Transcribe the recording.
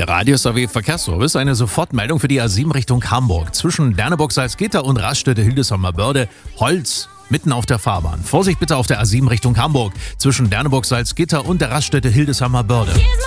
Radio SAW Verkehrsservice, eine Sofortmeldung für die A7 Richtung Hamburg. Zwischen Derneburg-Salzgitter und Raststätte-Hildesheimer Börde, Holz mitten auf der Fahrbahn. Vorsicht bitte auf der A7 Richtung Hamburg, zwischen Derneburg-Salzgitter und der Raststätte Hildesheimer Börde.